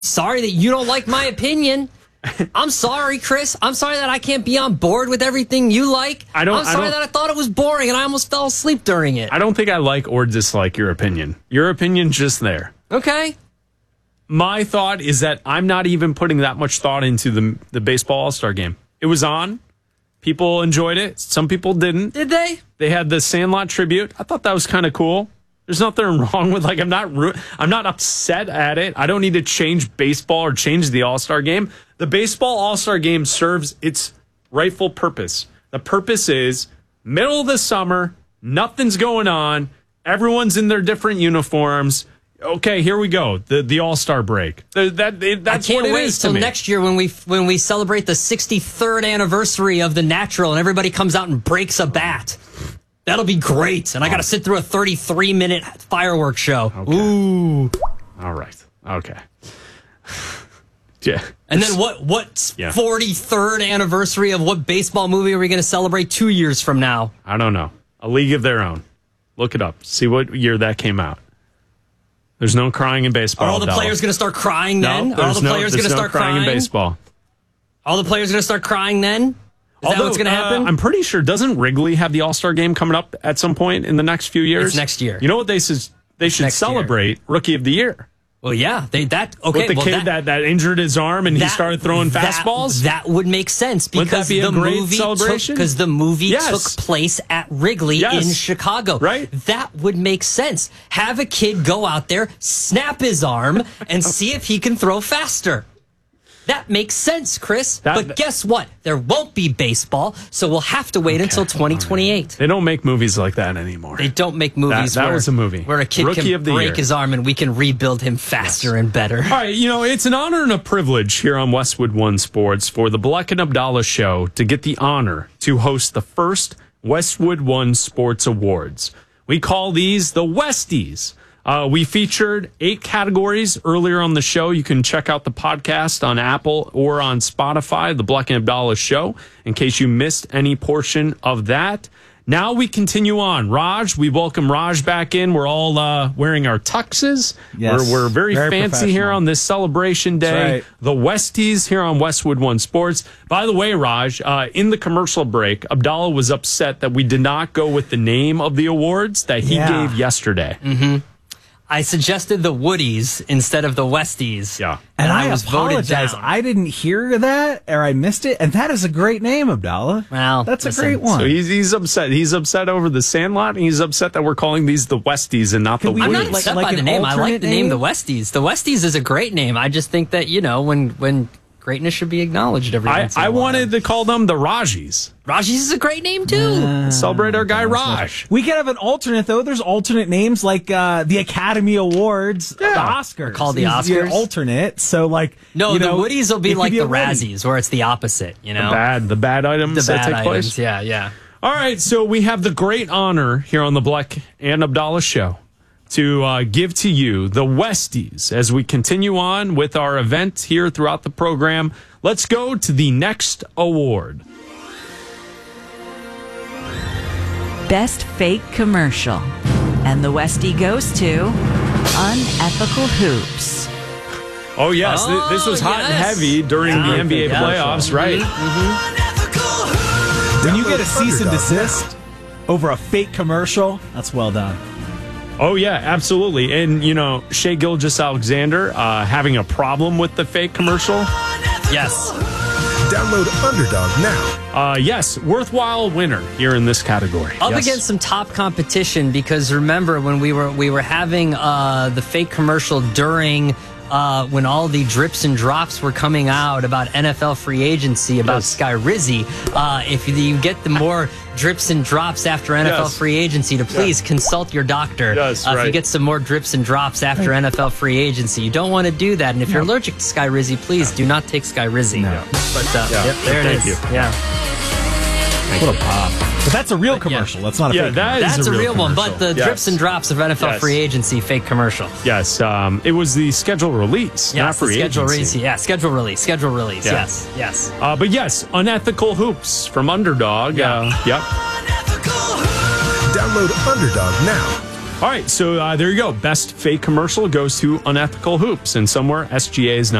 sorry that you don't like my opinion. I'm sorry, Chris. I'm sorry that I can't be on board with everything you like. I'm sorry that I thought it was boring and I almost fell asleep during it. I don't think I like or dislike your opinion. Your opinion's just there. Okay. My thought is that I'm not even putting that much thought into the baseball All-Star game. It was on. People enjoyed it. Some people didn't. Did they? They had the Sandlot tribute. I thought that was kind of cool. There's nothing wrong with I'm not upset at it. I don't need to change baseball or change the All-Star game. The baseball All-Star game serves its rightful purpose. The purpose is middle of the summer, nothing's going on, everyone's in their different uniforms. Okay, here we go. The All-Star break. That's what it is to me. I can't wait till next year when we celebrate the 63rd anniversary of The Natural and everybody comes out and breaks a bat. That'll be great. And I got to sit through a 33-minute fireworks show. Okay. Ooh. All right. Okay. Yeah. And then what 43rd anniversary of what baseball movie are we going to celebrate 2 years from now? I don't know. A League of Their Own. Look it up. See what year that came out. There's no crying in baseball. Are all the players going to start crying then? No, are all the players going to start crying in baseball? All the players going to start crying then? Is that what's going to happen? I'm pretty sure. Doesn't Wrigley have the All-Star game coming up at some point in the next few years? It's next year. You know what they should celebrate? Rookie of the Year. Well, yeah. With the kid that injured his arm and he started throwing fastballs? That would make sense because the movie took place at Wrigley in Chicago. Right. That would make sense. Have a kid go out there, snap his arm, and see if he can throw faster. That makes sense, Chris. But guess what? There won't be baseball, so we'll have to wait until 2028. They don't make movies like that anymore. They don't make movies that was a movie. Where a kid can break his arm and we can rebuild him faster and better. All right, it's an honor and a privilege here on Westwood One Sports for the Black and Abdallah Show to get the honor to host the first Westwood One Sports Awards. We call these the Westies. We featured 8 categories earlier on the show. You can check out the podcast on Apple or on Spotify, The Black and Abdallah Show, in case you missed any portion of that. Now we continue on. Raj, we welcome Raj back in. We're all wearing our tuxes. Yes. We're very fancy here on this celebration day. Right. The Westies here on Westwood One Sports. By the way, Raj, in the commercial break, Abdallah was upset that we did not go with the name of the awards that he gave yesterday. Mm-hmm. I suggested the Woodies instead of the Westies. Yeah. And I was apologize. voted down. I didn't hear that or I missed it. And that is a great name, Abdallah. Well, that's a great one. So he's upset. He's upset over the Sandlot, and he's upset that we're calling these the Westies and not the Woodies. I'm not upset by the name. I like the name the Westies. The Westies is a great name. I just think that, when greatness should be acknowledged every once in a while. I wanted to call them the Rajis. Rajis is a great name, too. Celebrate our guy Raj. We could have an alternate, though. There's alternate names like the Academy Awards, the Oscars. They're called the Oscars? Your alternate. So, the Woodies will be like the Razzies, where it's the opposite, The bad items that take place. Yeah. All right, so we have the great honor here on the Black and Abdallah Show to give to you the Westies as we continue on with our event here throughout the program. Let's go to the next award. Best Fake Commercial. And the Westie goes to Unethical Hoops. Oh, yes. This was hot and heavy during the NBA playoffs, right? Mm-hmm. When you get a cease and desist over a fake commercial, that's well done. Oh, yeah, absolutely. And, Shai Gilgeous-Alexander having a problem with the fake commercial. Yes. Download Underdog now. Yes, worthwhile winner here in this category. Up against some top competition because remember when we were having the fake commercial during when all the drips and drops were coming out about NFL free agency, about Sky Rizzi. If you get the more drips and drops after NFL free agency, to please consult your doctor. Yes, If you get some more drips and drops after NFL free agency, you don't want to do that. And if you're allergic to Sky Rizzi, please do not take Sky Rizzi. No. But there it is. You. Yeah. What a pop. But that's a real commercial. That's not a fake commercial. That's a real one. But the drips and drops of NFL free agency, fake commercial. Yes. It was the schedule release, not free agency. Schedule release. Yes. But yes, Unethical Hoops from Underdog. Yep. Download Underdog now. All right, so there you go. Best fake commercial goes to Unethical Hoops, and somewhere SGA is not.